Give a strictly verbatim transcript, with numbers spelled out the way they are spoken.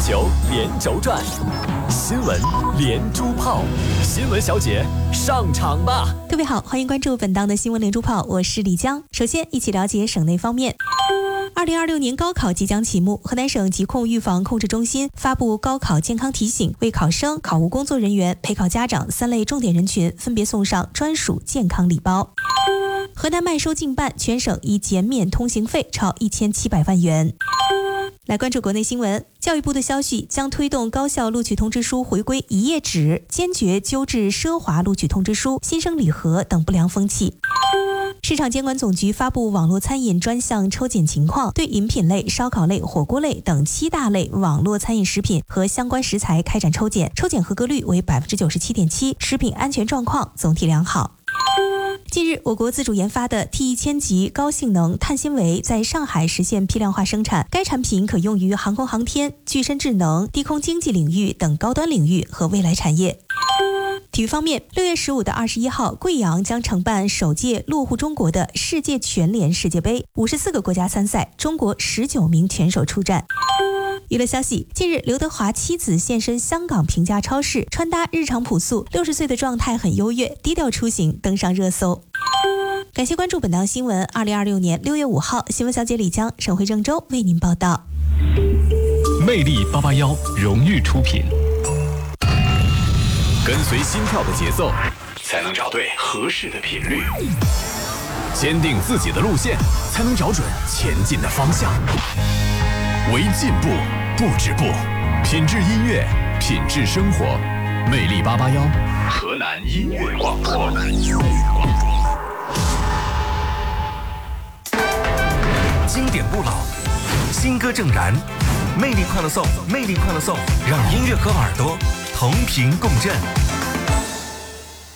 球连轴转，新闻连珠炮，新闻小姐上场吧！ 各位好，欢迎关注本档的新闻连珠炮，我是李江。首先一起了解省内方面。二零二六年高考即将启幕，河南省疾控预防控制中心发布高考健康提醒，为考生、考务工作人员、陪考家长三类重点人群分别送上专属健康礼包。河南麦收近半，全省已减免通行费超一千七百万元。来关注国内新闻，教育部的消息将推动高校录取通知书回归一页纸，坚决纠治奢华录取通知书、新生礼盒等不良风气。市场监管总局发布网络餐饮专项抽检情况，对饮品类、烧烤类、火锅类等七大类网络餐饮食品和相关食材开展抽检，抽检合格率为百分之九十七点七，食品安全状况总体良好。近日，我国自主研发的 T 一千 级高性能碳纤维在上海实现批量化生产，该产品可用于航空航天、具身智能、低空经济领域等高端领域和未来产业。体育方面，六月十五到二十一号，贵阳将承办首届落户中国的世界拳联世界杯，五十四个国家参赛，中国十九名拳手出战。娱乐消息，近日刘德华妻子现身香港平价超市，穿搭日常朴素，六十岁的状态很优越，低调出行登上热搜。感谢关注本档新闻。二零二六年六月五号，新闻小姐李江、沈慧郑州为您报道。 魅力八八幺荣誉出品。跟随心跳的节奏，才能找对合适的频率；坚定自己的路线，才能找准前进的方向。为进步不止步，品质音乐，品质生活。魅力八八幺，河南音乐广播。 经典不老，新歌正燃，魅力快乐颂，魅力快乐颂，让音乐和耳朵同频共振。